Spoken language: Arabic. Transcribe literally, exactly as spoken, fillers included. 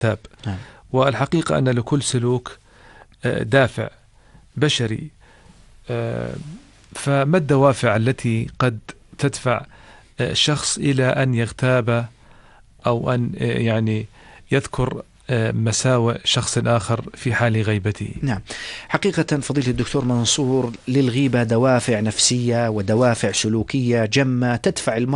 تاب. نعم. والحقيقة أن لكل سلوك دافع بشري، فما الدوافع التي قد تدفع شخص إلى أن يغتاب أو أن يعني يذكر مساوئ شخص آخر في حال غيبته؟ نعم، حقيقة فضيلة الدكتور منصور، للغيبة دوافع نفسية ودوافع سلوكية جمة تدفع المرء